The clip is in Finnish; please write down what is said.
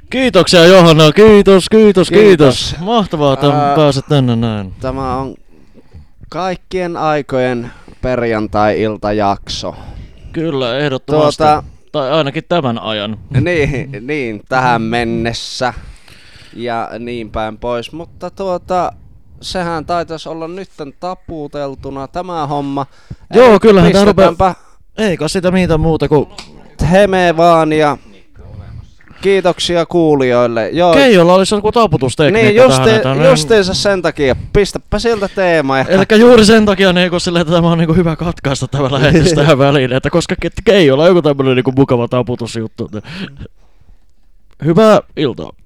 Kiitoksia Johanna, kiitos. Mahtavaa, että pääset tänne näin. Tämä on kaikkien aikojen perjantai-iltajakso. Kyllä, ehdottomasti. Tai ainakin tämän ajan. Niin, tähän mennessä ja niin päin pois. Mutta sehän taitaisi olla nytten taputeltuna tämä homma. Joo, kyllähän tää rupeaa. Eikä sitä mitään muuta kuin heme vaan ja kiitoksia kuulijoille. Joo. Keijolla olisi joku taputustekniikka niin, justiinsa sen takia. Pistäpä siltä teema. Elikkä juuri sen takia silleen, että tämä on niinku hyvä katkaista tämä lähetys tähän väliin. Että koska Keijolla on joku tämmönen niinku mukava taputusjuttu. Hyvää iltaa.